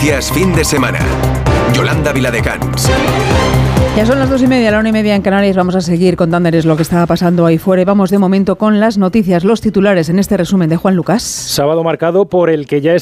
Noticias Fin de Semana. Yolanda Viladecans. Ya son las 2:30, la 1:30 en Canarias. Vamos a seguir contándoles lo que estaba pasando ahí fuera. Y vamos de momento con las noticias, los titulares en este resumen de Juan Lucas. Sábado marcado por el que ya es